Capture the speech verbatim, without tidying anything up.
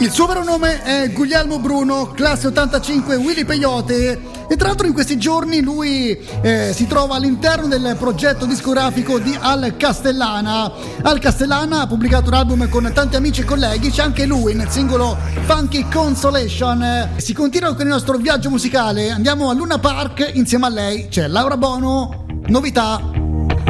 Il suo vero nome è Guglielmo Bruno, classe ottantacinque, Willy Peyote, e tra l'altro in questi giorni lui eh, si trova all'interno del progetto discografico di Al Castellana. Al Castellana ha pubblicato un album con tanti amici e colleghi, c'è anche lui nel singolo Funky Consolation. Si continua con il nostro viaggio musicale, andiamo a Luna Park, insieme a lei c'è Laura Bono, novità.